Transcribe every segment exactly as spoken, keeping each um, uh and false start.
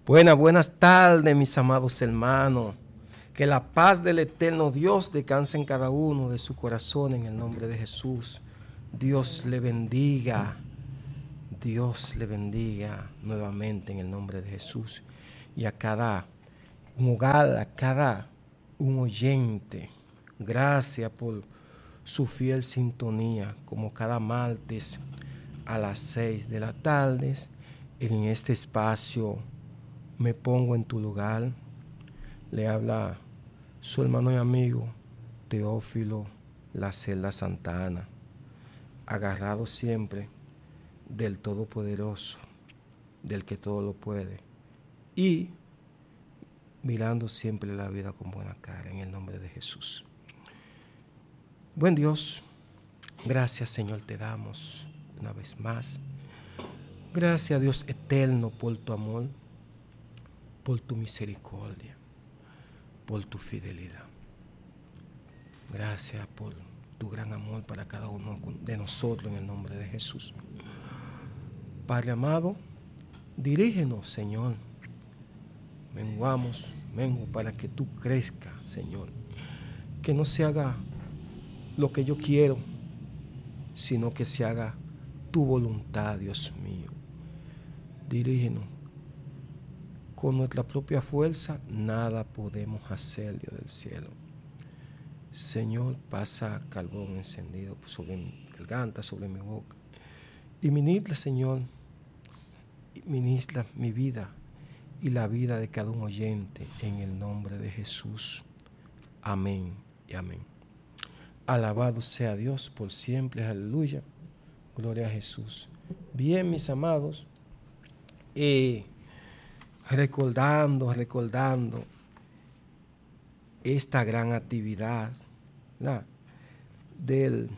Buenas, buenas tardes, mis amados hermanos. Que la paz del eterno Dios descanse en cada uno de su corazón en el nombre de Jesús. Dios le bendiga. Dios le bendiga nuevamente en el nombre de Jesús. Y a cada un hogar, a cada un oyente. Gracias por su fiel sintonía, como cada martes a las seis de la tarde. En este espacio Me Pongo en Tu Lugar. Le habla su hermano y amigo Teófilo La Celda Santa Ana, agarrado siempre del Todopoderoso, del que todo lo puede, y mirando siempre la vida con buena cara en el nombre de Jesús. Buen Dios, gracias Señor te damos una vez más. Gracias Dios eterno por tu amor, por tu misericordia, por tu fidelidad. Gracias por tu gran amor para cada uno de nosotros en el nombre de Jesús. Padre amado, dirígenos, Señor. Menguamos, mengo para que tú crezcas, Señor. Que no se haga lo que yo quiero, sino que se haga tu voluntad, Dios mío. Dirígenos. Con nuestra propia fuerza nada podemos hacer, Dios del cielo. Señor, pasa carbón encendido sobre mi garganta, sobre mi boca. Y ministra, Señor, ministra mi vida y la vida de cada un oyente en el nombre de Jesús. Amén y amén. Alabado sea Dios por siempre, aleluya. Gloria a Jesús. Bien, mis amados, eh, recordando, recordando esta gran actividad, ¿verdad?, del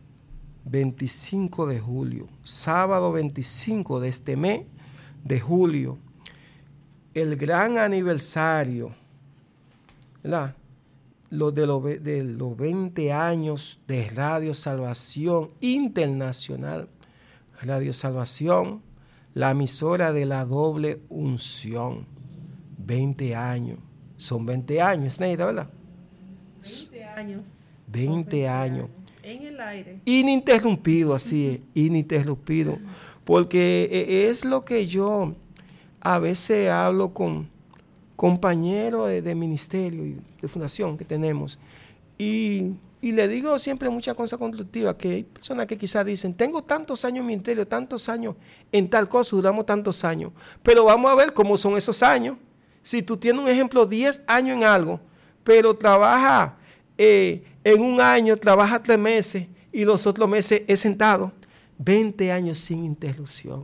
veinticinco de julio, sábado veinticinco de este mes de julio, el gran aniversario, ¿verdad?, Lo de, los, de los veinte años de Radio Salvación Internacional. Radio Salvación, la emisora de la doble unción. veinte años. Son veinte años, Neida, ¿verdad? veinte años. veinte años. En el aire. Ininterrumpido, así es, ininterrumpido. Porque es lo que yo a veces hablo con compañeros de, de ministerio y de fundación que tenemos. Y, y le digo siempre muchas cosas constructivas, que hay personas que quizás dicen, tengo tantos años en ministerio, tantos años en tal cosa, duramos tantos años. Pero vamos a ver cómo son esos años. Si tú tienes un ejemplo, diez años en algo, pero trabaja eh, en un año, trabaja tres meses y los otros meses es sentado, veinte años sin interrupción.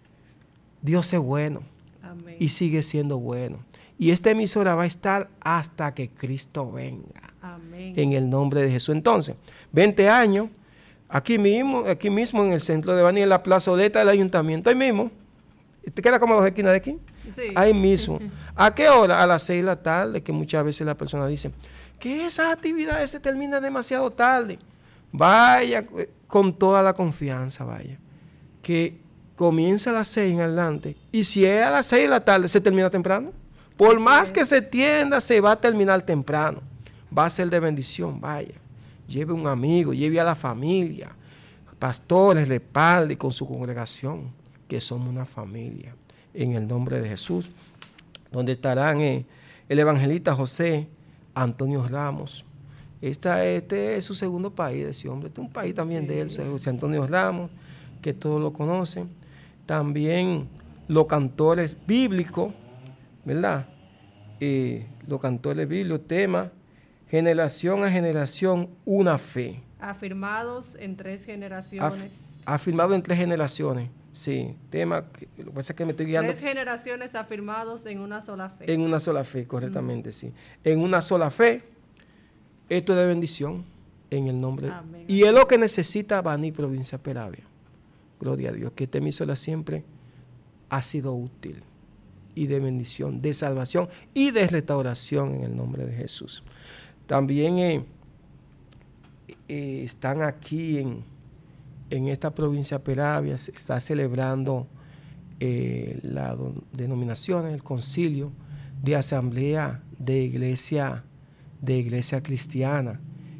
Dios es bueno. Amén. Y sigue siendo bueno. Y esta emisora va a estar hasta que Cristo venga. Amén. En el nombre de Jesús. Entonces, veinte años, aquí mismo, aquí mismo en el centro de Baní, en la plazoleta del ayuntamiento, ahí mismo. ¿Te queda como dos esquinas de aquí? Sí. Ahí mismo. ¿A qué hora? A las seis de la tarde, que muchas veces las personas dicen que esas actividades se terminan demasiado tarde. Vaya con toda la confianza, vaya. Que comienza a las seis en adelante. Y si es a las seis de la tarde, ¿se termina temprano? Por más que se tienda, se va a terminar temprano. Va a ser de bendición, vaya. Lleve un amigo, lleve a la familia, pastores, respalde con su congregación, que somos una familia. En el nombre de Jesús, donde estarán eh, el evangelista José Antonio Ramos. Esta, este es su segundo país de ese hombre. Este es un país también sí. de él, José Antonio Ramos, que todos lo conocen. También los cantores bíblicos, ¿verdad? Eh, los cantores bíblicos, tema, generación a generación, una fe. Afirmados en tres generaciones. Af, afirmados en tres generaciones, sí. Tema, que, lo que pasa es que me estoy guiando. Tres generaciones afirmados en una sola fe. En una sola fe, correctamente, mm. sí. En una sola fe, esto es de bendición, en el nombre. Amén. Y es lo que necesita Baní, provincia de Peravia. Gloria a Dios, que esta emisora siempre ha sido útil y de bendición, de salvación y de restauración en el nombre de Jesús. También eh, eh, están aquí en, en esta provincia de Peravia, se está celebrando eh, la do, denominación, el concilio de asamblea de iglesia, de iglesia cristiana,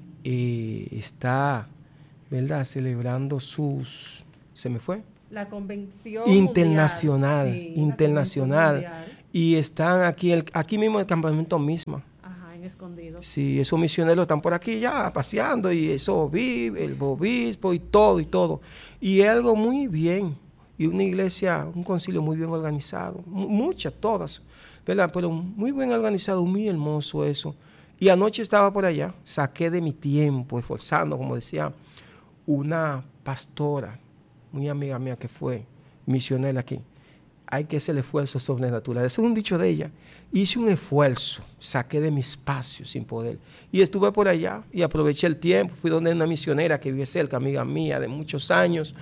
eh, está, ¿verdad?, celebrando sus, ¿se me fue? La convención internacional, mundial. Sí, internacional, mundial. Y están aquí, el, aquí mismo en el campamento mismo. Ajá, en Escondido. Sí, esos misioneros están por aquí ya paseando, y eso vive, el obispo y todo, y todo. Y es algo muy bien, y una iglesia, un concilio muy bien organizado, muchas, todas, ¿verdad? Pero muy bien organizado, muy hermoso eso. Y anoche estaba por allá, saqué de mi tiempo, esforzando, como decía, una pastora, muy amiga mía que fue misionera aquí. Hay que hacer el esfuerzo sobrenatural. Ese es un dicho de ella. Hice un esfuerzo, saqué de mi espacio sin poder. Y estuve por allá y aproveché el tiempo. Fui donde una misionera que vive cerca, amiga mía de muchos años.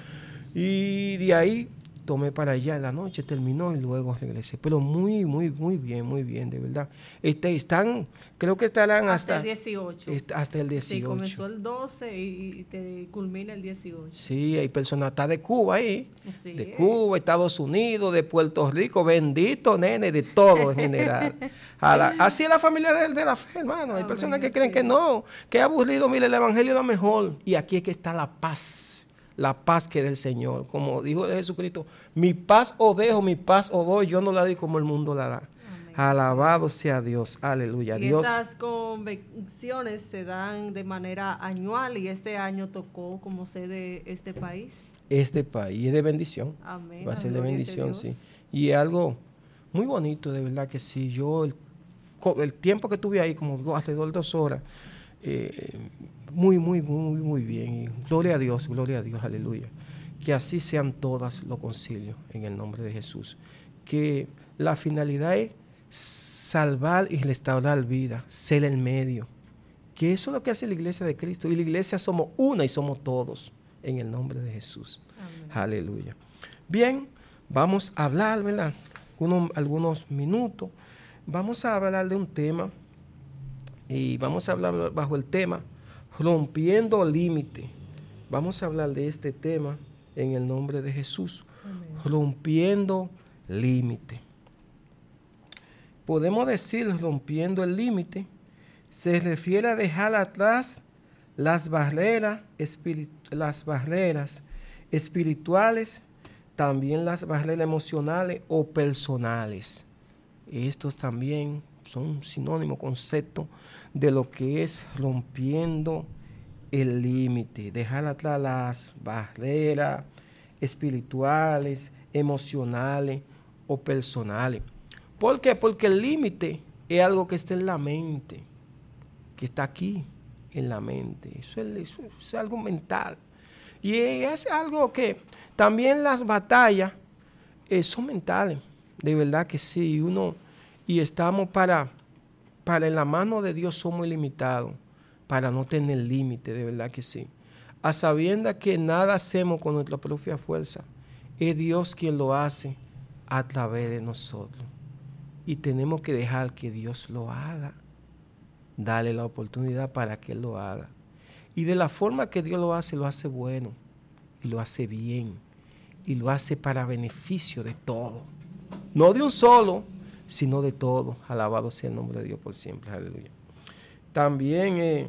Y de ahí tomé para allá en la noche, terminó y luego regresé. Pero muy, muy, muy bien, muy bien, de verdad. Este, están, creo que estarán hasta, hasta el dieciocho. Est, hasta el dieciocho. Sí, comenzó el doce y te culmina el dieciocho. Sí, hay personas, está de Cuba ahí, sí, de Cuba, Estados Unidos, de Puerto Rico, bendito, nene, de todo en general. A la, así es la familia de, de la fe, hermano. Hay Amén, personas que creen sí. que no, que es aburrido, mire, el evangelio es lo mejor. Y aquí es que está la paz. La paz que es del Señor, como dijo Jesucristo, mi paz os dejo, mi paz os doy, yo no la doy como el mundo la da. Amén. Alabado sea Dios, aleluya. Y Dios. esas convenciones se dan de manera anual y este año tocó como sede este país. Este país es de bendición. Amén. Va a ser de bendición, sí. Y es algo muy bonito, de verdad que sí. Yo, el, el tiempo que tuve ahí, como dos, alrededor de dos horas, eh, muy, muy, muy, muy bien. Y gloria a Dios, gloria a Dios, aleluya. Que así sean todas los concilios en el nombre de Jesús. Que la finalidad es salvar y restaurar vida, ser el medio. Que eso es lo que hace la iglesia de Cristo. Y la iglesia somos una y somos todos en el nombre de Jesús. Amén. Aleluya. Bien, vamos a hablar, ¿verdad? Unos, algunos minutos. Vamos a hablar de un tema. Y vamos a hablar bajo el tema rompiendo límite. Vamos a hablar de este tema en el nombre de Jesús. Amén. Rompiendo límite. Podemos decir rompiendo el límite, se refiere a dejar atrás las barreras, espiritu las barreras espirituales, también las barreras emocionales o personales. Estos también son sinónimos, conceptos de lo que es rompiendo el límite, dejar atrás las barreras espirituales, emocionales o personales. ¿Por qué? Porque el límite es algo que está en la mente, que está aquí en la mente. Eso es, eso es algo mental. Y es algo que también las batallas eh, son mentales, de verdad que sí. Uno, y estamos para, para en la mano de Dios somos ilimitados, para no tener límite, de verdad que sí. A sabiendas que nada hacemos con nuestra propia fuerza, es Dios quien lo hace a través de nosotros. Y tenemos que dejar que Dios lo haga, darle la oportunidad para que Él lo haga. Y de la forma que Dios lo hace, lo hace bueno, y lo hace bien, y lo hace para beneficio de todo. No de un solo, sino de todo. Alabado sea el nombre de Dios por siempre. Aleluya. También, eh,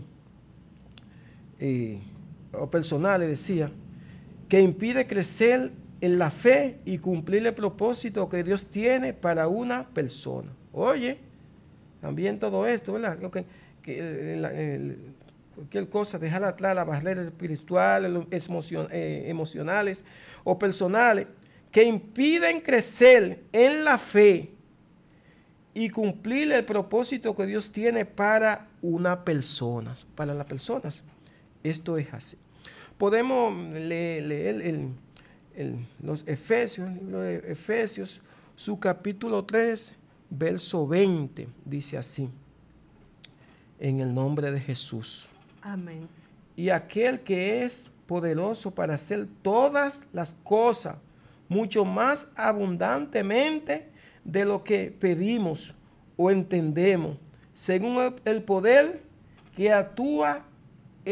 eh, o personal, le decía, que impide crecer en la fe y cumplir el propósito que Dios tiene para una persona. Oye, también todo esto, ¿verdad? Que, que, el, el, cualquier cosa, dejar atrás las barreras espirituales, emocion, eh, emocionales o personales que impiden crecer en la fe y cumplir el propósito que Dios tiene para una persona, para las personas. Esto es así. Podemos leer, leer el, el, los Efesios, el libro de Efesios, su capítulo tres, verso veinte, dice así, en el nombre de Jesús. Amén. Y aquel que es poderoso para hacer todas las cosas, mucho más abundantemente de lo que pedimos o entendemos, según el poder que actúa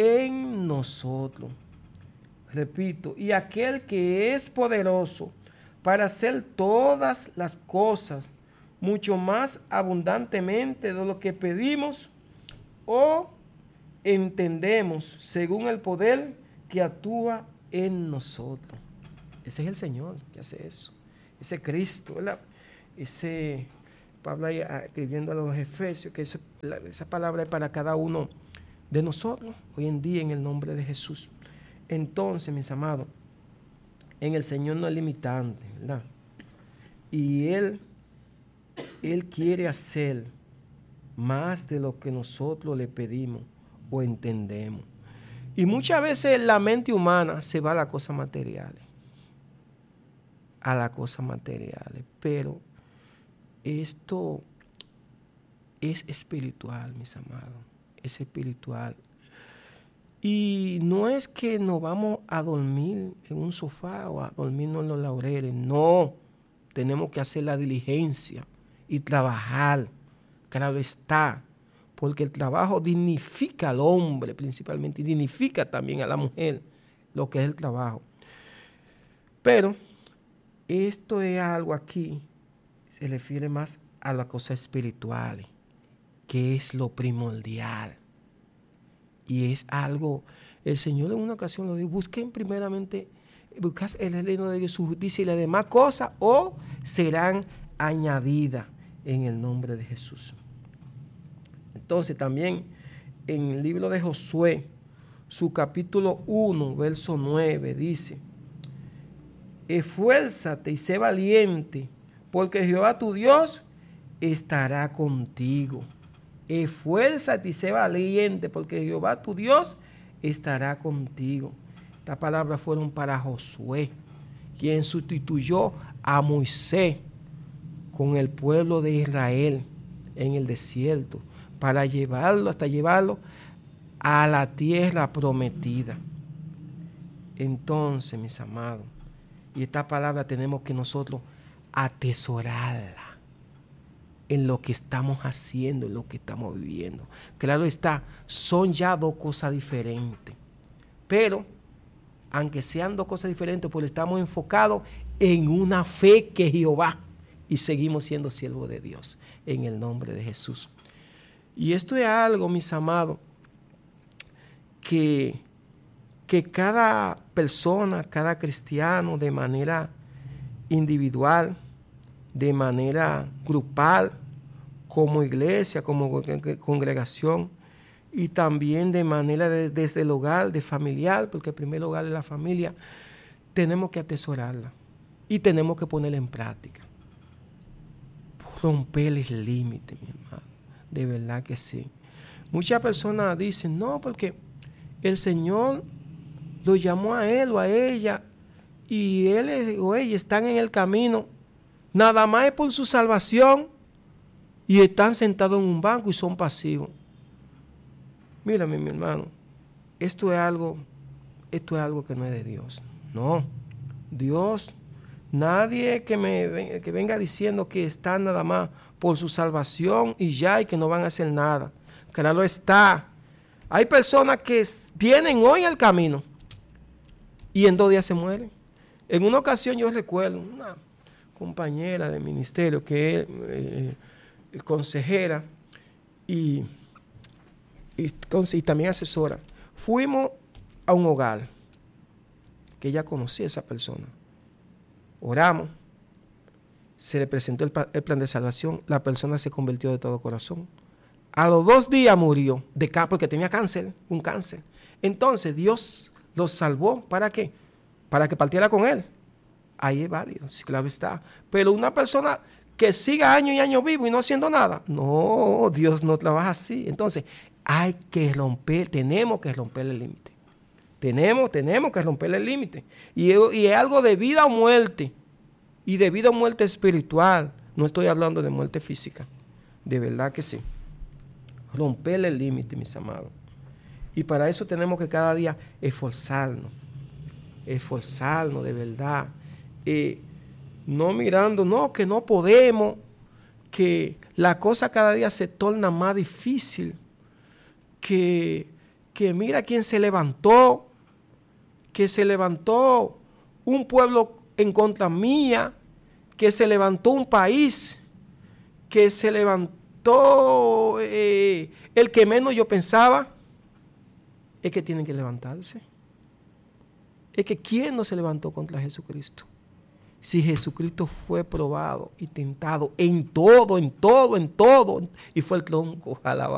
en nosotros. Repito, y aquel que es poderoso para hacer todas las cosas mucho más abundantemente de lo que pedimos o entendemos, según el poder que actúa en nosotros. Ese es el Señor que hace eso. Ese Cristo, ¿verdad? Ese, Pablo ahí escribiendo a los Efesios, que esa, esa palabra es para cada uno de nosotros, hoy en día, en el nombre de Jesús. Entonces, mis amados, en el Señor no es limitante, ¿verdad? Y Él, Él quiere hacer más de lo que nosotros le pedimos o entendemos. Y muchas veces la mente humana se va a las cosas materiales, a las cosas materiales, pero esto es espiritual, mis amados, es espiritual. Y no es que nos vamos a dormir en un sofá o a dormirnos en los laureles, no, tenemos que hacer la diligencia y trabajar, claro está, porque el trabajo dignifica al hombre principalmente y dignifica también a la mujer, lo que es el trabajo. Pero esto es algo aquí, se refiere más a las cosas espirituales, que es lo primordial. Y es algo, el Señor en una ocasión lo dijo, busquen primeramente, buscad el reino de Dios, su justicia y las demás cosas, o serán añadidas en el nombre de Jesús. Entonces también en el libro de Josué, su capítulo uno, verso nueve, dice, esfuérzate y sé valiente, porque Jehová tu Dios estará contigo. Esfuérzate y sé valiente, porque Jehová tu Dios estará contigo. Estas palabras fueron para Josué, quien sustituyó a Moisés con el pueblo de Israel en el desierto, para llevarlo, hasta llevarlo a la tierra prometida. Entonces, mis amados, y esta palabra tenemos que nosotros atesorarla en lo que estamos haciendo, en lo que estamos viviendo. Claro está, son ya dos cosas diferentes. Pero, aunque sean dos cosas diferentes, pues estamos enfocados en una fe que Jehová y seguimos siendo siervos de Dios en el nombre de Jesús. Y esto es algo, mis amados, que, que cada persona, cada cristiano, de manera individual, de manera grupal, como iglesia, como congregación, y también de manera de, desde el hogar, de familiar, porque el primer hogar es la familia, tenemos que atesorarla y tenemos que ponerla en práctica. Romper el límite, mi hermano, de verdad que sí. Muchas personas dicen, no, porque el Señor lo llamó a él o a ella, y él o ella están en el camino, nada más es por su salvación, y están sentados en un banco y son pasivos. Mírame, mi hermano, esto es algo, esto es algo que no es de Dios. No, Dios, nadie que me que venga diciendo que están nada más por su salvación y ya, y que no van a hacer nada. Claro está. Hay personas que vienen hoy al camino y en dos días se mueren. En una ocasión yo recuerdo una compañera de ministerio que es eh, consejera y, y, y también asesora. Fuimos a un hogar que ella conocía a esa persona. Oramos, se le presentó el, el plan de salvación, la persona se convirtió de todo corazón. A los dos días murió de cáncer, porque tenía cáncer, un cáncer. Entonces Dios los salvó, ¿para qué? Para que partiera con él. Ahí es válido, sí, claro está. Pero una persona que siga año y año vivo y no haciendo nada, no, Dios no trabaja así. Entonces, hay que romper, tenemos que romper el límite. Tenemos, tenemos que romper el límite. Y, y es algo de vida o muerte. Y de vida o muerte espiritual. No estoy hablando de muerte física. De verdad que sí. Romper el límite, mis amados. Y para eso tenemos que cada día esforzarnos. Esforzarnos de verdad. Eh, no mirando, no, que no podemos, que la cosa cada día se torna más difícil, que, que mira quién se levantó, que se levantó un pueblo en contra mía, que se levantó un país, que se levantó eh, el que menos yo pensaba, es que tienen que levantarse. Es que ¿quién no se levantó contra Jesucristo? Si Jesucristo fue probado y tentado en todo, en todo, en todo, y fue el tronco alabado.